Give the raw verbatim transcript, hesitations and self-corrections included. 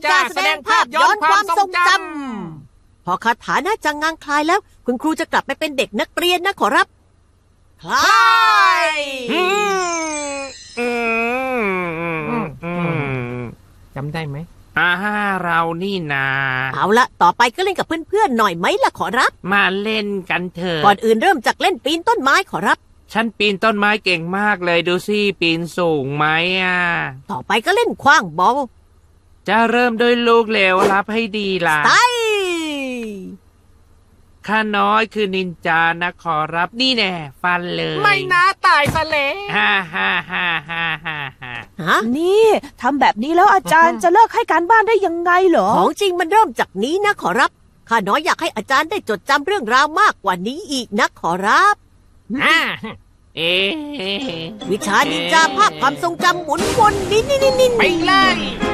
จะแสดงภาพย้อนความทรงจำพอคาถาน่าจะงางคลายแล้วคุณครูจะกลับไปเป็นเด็กนักเรียนนะขอรับคลายจำได้ไหมอ่าเรานี่นาเอาละต่อไปก็เล่นกับเพื่อนๆหน่อยไหมล่ะขอรับมาเล่นกันเถอะก่อนอื่นเริ่มจากเล่นปีนต้นไม้ขอรับฉันปีนต้นไม้เก่งมากเลยดูสิปีนสูงไหมอ่ะต่อไปก็เล่นขว้างบอลจะเริ่มด้วยลูกเหลวรับให้ดีล่ะไตข้าน้อยคือนินจานะขอรับนี่แน่ฟันเลยไม่นะตายซะแล้วฮ่าฮ่าฮ่าฮ่าฮ่าฮ่านี่ทำแบบนี้แล้วอาจารย์จะเลิกให้การบ้านได้ยังไงเหรอของจริงมันเริ่มจากนี้นะขอรับข้าน้อยอยากให้อาจารย์ได้จดจำเรื่องราวมากกว่านี้อีกนะขอรับอ่าเอ๊วิชานินจาภาพความทรงจำหมุนวนนินนินนินไปเลย